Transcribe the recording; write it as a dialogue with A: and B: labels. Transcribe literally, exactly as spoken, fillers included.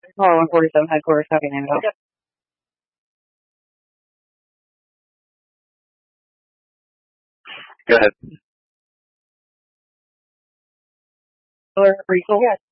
A: Oh, one forty-seven headquarters, how can I help?
B: Yep.
C: Go ahead.
A: Or Rico?
B: Yes.